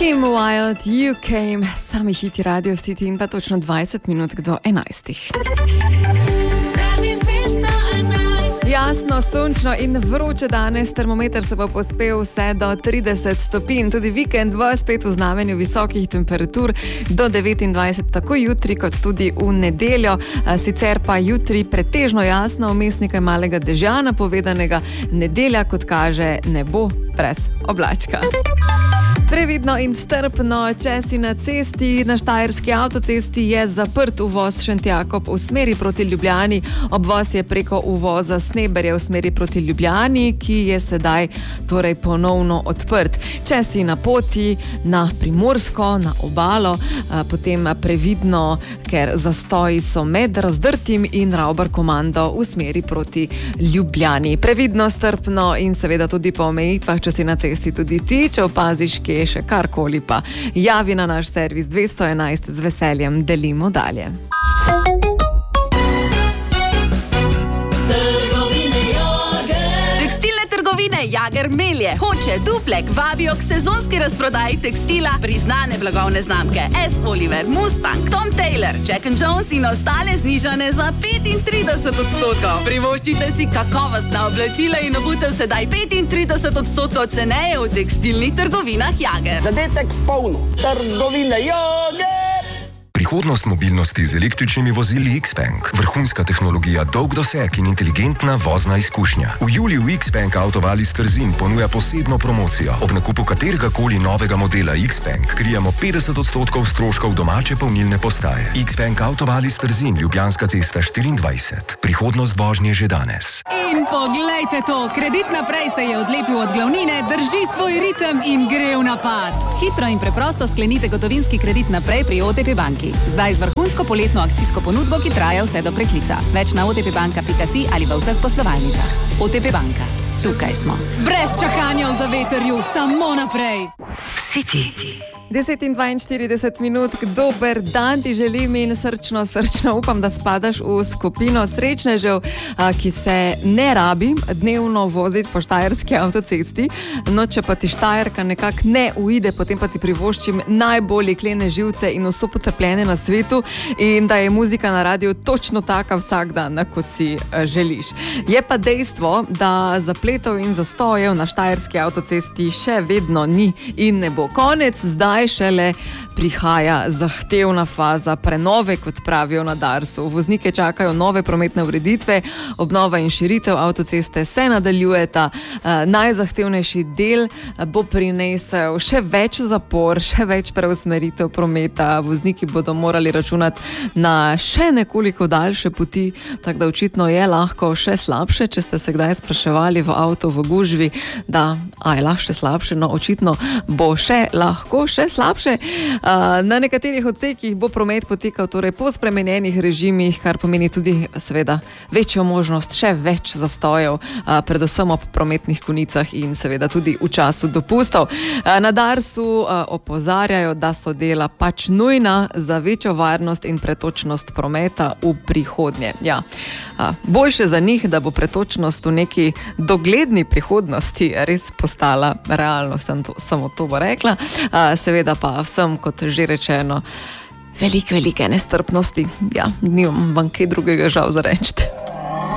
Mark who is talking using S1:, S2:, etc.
S1: Kim Wilde, You Came, sami hiti Radio City in pa točno 20 minut do 11. Jasno, sončno in vroče danes, termometer se bo povzpel vse do 30 stopinj. Tudi vikend bo spet v znamenju visokih temperatur do 29, tako jutri kot tudi v nedeljo. Sicer pa jutri pretežno jasno, vmes nekaj malega dežja napovedanega, nedelja, kot kaže, ne bo brez oblačka. Previdno in strpno, če si na cesti, na štajerski avtocesti je zaprt uvoz Šentjakob v smeri proti Ljubljani. Obvoz je preko uvoza Sneberje v smeri proti Ljubljani, ki je sedaj torej ponovno odprt. Če si na poti na Primorsko, na obalo, potem previdno, ker zastoji so med Razdrtim in Ravbar-Komando v smeri proti Ljubljani. Previdno, strpno in seveda tudi po omejitvah, če si na cesti tudi ti, če opaziš, kje še karkoli, pa javi na naš servis 211, z veseljem delimo dalje.
S2: Tekstilne trgovine Jager Melje Hoče, Duplek vabijo k sezonski razprodaji tekstila priznane blagovne znamke S. Oliver, Mustang, Tom Taylor, Jack & Jones in ostale znižane za 35%. Privoščite si kakovostna oblačila in obutev sedaj 35% ceneje v tekstilnih trgovinah Jager.
S3: Zadetek v polno. Trgovine Jager!
S4: Prihodnost mobilnosti z električnimi vozili Xpeng. Vrhunska tehnologija, dolg doseg in inteligentna vozna izkušnja. V juliju Xpeng Autovalis Trzin ponuja posebno promocijo. Ob nakupu kateregakoli novega modela Xpeng krijemo 50% stroškov domače polnilne postaje. Xpeng Autovalis Trzin, Ljubljanska cesta 24. Prihodnost vožnje že danes.
S5: In poglejte to, kredit naprej se je odlepil od glavnine, drži svoj ritem in gre v napad. Hitro in preprosto sklenite gotovinski kredit naprej pri OTP banki. Zdaj z vrhunsko poletno akcijsko ponudbo, ki traja vse do preklica. Več na otpbanka.si ali v vseh poslovalnicah. OTP banka. Tukaj smo. Brez čakanja v zavetrju, samo naprej.
S2: City.
S1: 10:42 minut, dober dan ti želim in srčno upam, da spadaš v skupino srečnežev, ki se ne rabi dnevno voziti po štajerski avtocesti. No, če pa ti Štajerka nekako ne uide, potem pa ti privoščim najbolj jeklene živce in vso potrpljenje na svetu in da je muzika na radiju točno taka vsak dan, kot si želiš. Je pa dejstvo, da zapletov in zastojev na štajerski avtocesti še vedno ni in ne bo konec. Zdaj šele prihaja zahtevna faza prenove, kot pravijo na Darsu. Voznike čakajo nove prometne ureditve, obnova in širitev avtoceste se nadaljujeta. Najzahtevnejši del bo prinesel še več zapor, še več preusmeritev prometa. Vozniki bodo morali računati na še nekoliko daljše poti, tako da očitno je lahko še slabše. Če ste se kdaj spraševali v avtu v gužvi, da je lahko še slabše, no očitno bo še lahko še slabše. Na nekaterih odsekih bo promet potekal torej po spremenjenih režimih, kar pomeni tudi seveda večjo možnost še več zastojev, predvsem ob prometnih konicah in seveda tudi v času dopustov. Na Darsu opozarjajo, da so dela pač nujna za večjo varnost in pretočnost prometa v prihodnje. Ja, boljše za njih, da bo pretočnost v neki dogledni prihodnosti res postala realnost, samo to bo rekla. Seveda pa vsem, kot že rečeno, velike nestrpnosti. Ja, nimam vam kaj drugega žal za reči.